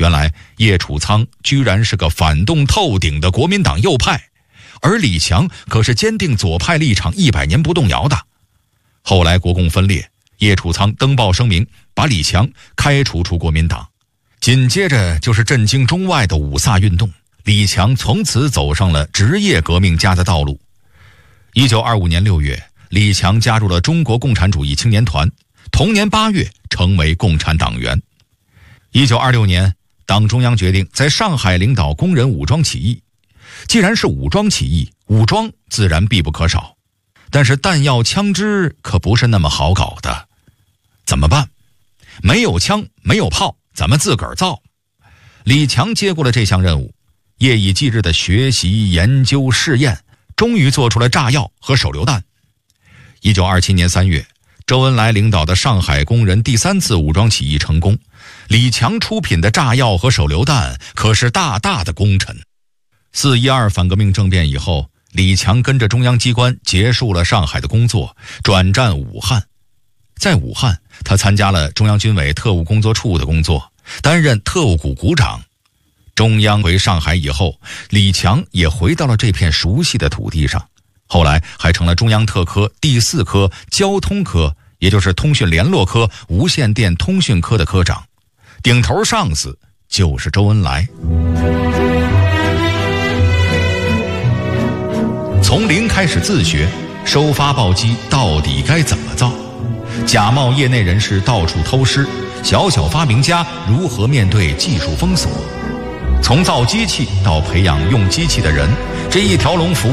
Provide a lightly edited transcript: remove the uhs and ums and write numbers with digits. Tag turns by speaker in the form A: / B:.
A: 原来叶楚仓居然是个反动透顶的国民党右派，而李强可是坚定左派立场100年不动摇的。后来国共分裂，叶楚仓登报声明，把李强开除出国民党。紧接着就是震惊中外的五卅运动，李强从此走上了职业革命家的道路。1925年6月，李强加入了中国共产主义青年团，同年8月成为共产党员。1926年，党中央决定在上海领导工人武装起义。既然是武装起义，武装自然必不可少，但是弹药枪支可不是那么好搞的。怎么办？没有枪，没有炮，咱们自个儿造。李强接过了这项任务，夜以继日的学习、研究、试验，终于做出了炸药和手榴弹。1927年3月，周恩来领导的上海工人第3次武装起义成功，李强出品的炸药和手榴弹可是大大的功臣。4·12反革命政变以后，李强跟着中央机关结束了上海的工作，转战武汉。在武汉，他参加了中央军委特务工作处的工作，担任特务股股长。中央回上海以后，李强也回到了这片熟悉的土地上，后来还成了中央特科第4科交通科，也就是通讯联络科无线电通讯科的科长，顶头上司就是周恩来。从零开始自学，收发报机到底该怎么造？假冒业内人士到处偷师，小小发明家如何面对技术封锁？从造机器到培养用机器的人，这一条龙服务